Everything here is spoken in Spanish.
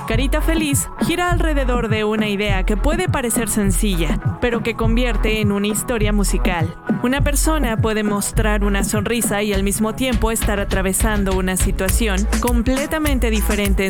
Carita Feliz gira alrededor de una idea que puede parecer sencilla, pero que convierte en una historia musical. Una persona puede mostrar una sonrisa y al mismo tiempo estar atravesando una situación completamente diferente